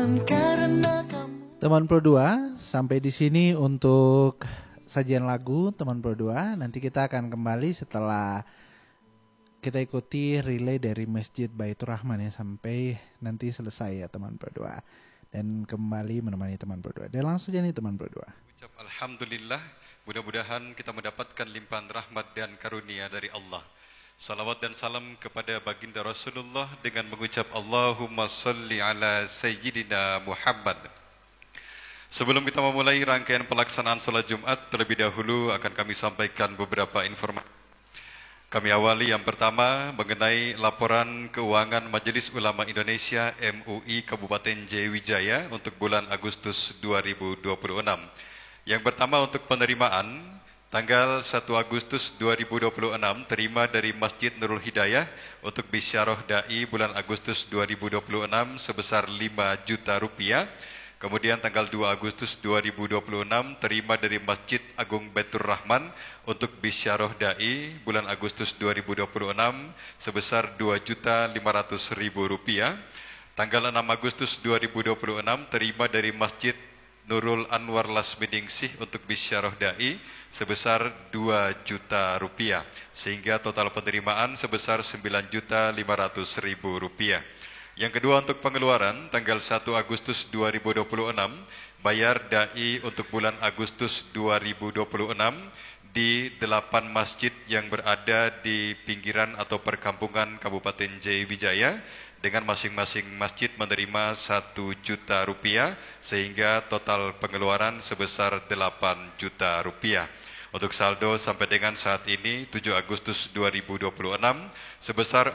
Teman Pro 2, sampai di sini untuk sajian lagu teman Pro 2. Nanti kita akan kembali setelah kita ikuti relay dari Masjid Baitur Rahman ya, sampai nanti selesai ya teman Pro 2. Dan kembali menemani teman Pro 2. Dan langsung saja nih teman Pro 2. Ucap alhamdulillah, mudah-mudahan kita mendapatkan limpahan rahmat dan karunia dari Allah. Salawat dan salam kepada baginda Rasulullah dengan mengucap Allahumma salli ala Sayyidina Muhammad. Sebelum kita memulai rangkaian pelaksanaan sholat Jumat, terlebih dahulu akan kami sampaikan beberapa informasi. Kami awali yang pertama mengenai laporan keuangan Majelis Ulama Indonesia MUI Kabupaten Jayawijaya untuk bulan Agustus 2026. Yang pertama untuk penerimaan, tanggal 1 Agustus 2026 terima dari Masjid Nurul Hidayah untuk bisyarah dai bulan Agustus 2026 sebesar 5 juta rupiah. Kemudian tanggal 2 Agustus 2026 terima dari Masjid Agung Baitur Rahman untuk bisyarah dai bulan Agustus 2026 sebesar 2.500.000 rupiah. Tanggal 6 Agustus 2026 terima dari Masjid Nurul Anwar Lasminingsih untuk bisyarah dai sebesar 2 juta rupiah, sehingga total penerimaan sebesar 9.500.000 rupiah. Yang kedua untuk pengeluaran, tanggal 1 Agustus 2026 bayar dai untuk bulan Agustus 2026 di 8 masjid yang berada di pinggiran atau perkampungan Kabupaten Jayawijaya, dengan masing-masing masjid menerima 1 juta rupiah, sehingga total pengeluaran sebesar 8 juta rupiah. Untuk saldo sampai dengan saat ini 7 Agustus 2026 sebesar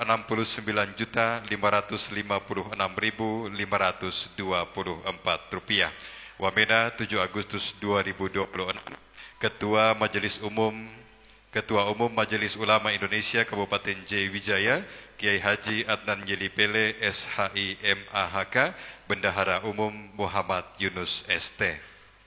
69.556.524 rupiah. Wamena 7 Agustus 2026. Ketua Umum Majelis Ulama Indonesia Kabupaten Jayawijaya Kiai Haji Adnan Yelipele SHI MAHK, Bendahara Umum Muhammad Yunus ST.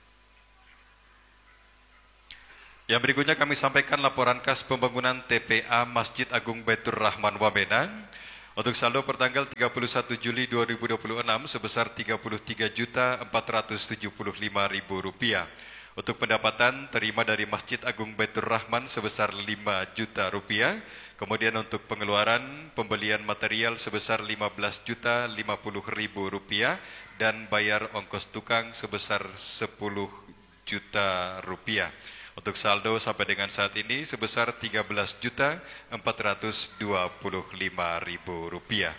Yang berikutnya kami sampaikan laporan kas pembangunan TPA Masjid Agung Baitur Rahman Wamena untuk saldo pertanggal 31 Juli 2026 sebesar 33.475.000 rupiah. Untuk pendapatan terima dari Masjid Agung Baitur Rahman sebesar 5 juta rupiah. Kemudian untuk pengeluaran pembelian material sebesar 15.050.000 rupiah dan bayar ongkos tukang sebesar 10 juta rupiah. Untuk saldo sampai dengan saat ini sebesar 13.425.000 rupiah.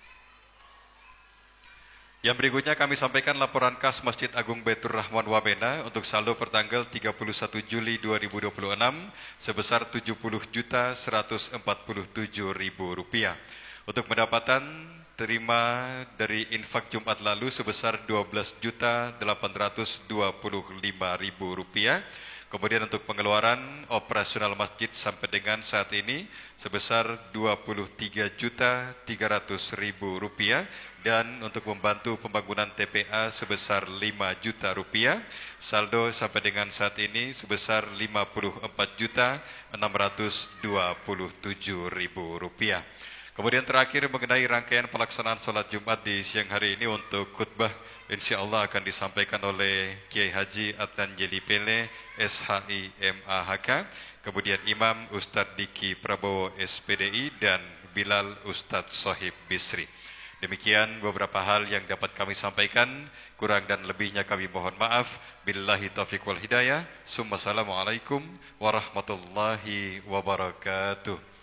Yang berikutnya kami sampaikan laporan kas Masjid Agung Baitur Rahman Wamena untuk saldo pertanggal 31 Juli 2026 sebesar 70.147.000 rupiah. Untuk pendapatan terima dari infak Jumat lalu sebesar 12.825.000 rupiah. Kemudian untuk pengeluaran operasional masjid sampai dengan saat ini sebesar 23.300.000 rupiah, dan untuk membantu pembangunan TPA sebesar 5 juta rupiah. Saldo sampai dengan saat ini sebesar 54.627.000 rupiah. Kemudian terakhir mengenai rangkaian pelaksanaan sholat Jumat di siang hari ini, untuk khutbah insyaallah akan disampaikan oleh Kiai Haji Adnan Yelipele SHI MAHK, kemudian Imam Ustadz Diki Prabowo SPDI, dan Bilal Ustadz Sohib Bisri. Demikian beberapa hal yang dapat kami sampaikan, kurang dan lebihnya kami mohon maaf. Billahi taufiq wal hidayah. Assalamualaikum warahmatullahi wabarakatuh.